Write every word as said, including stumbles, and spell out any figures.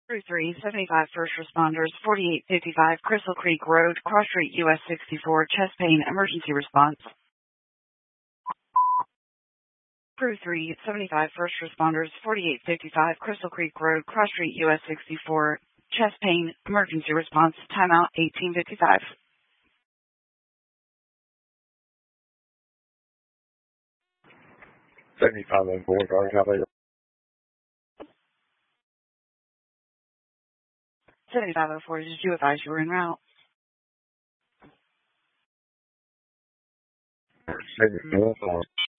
Crew three seventy-five First Responders, forty-eight fifty-five Crystal Creek Road, Cross Street, U S sixty-four, chest pain, emergency response. Crew three seventy-five First Responders, forty-eight fifty-five Crystal Creek Road, Cross Street, U S sixty-four, chest pain, emergency response, timeout eighteen fifty-five. seventy-five oh four, sorry, how about you? seventy-five oh four, did you advise you were en route? seventy-five oh four.